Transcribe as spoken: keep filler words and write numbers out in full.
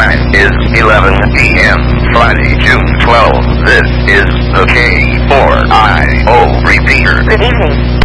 time is eleven p m Friday, June twelfth. This is the K four I O repeater. Good evening.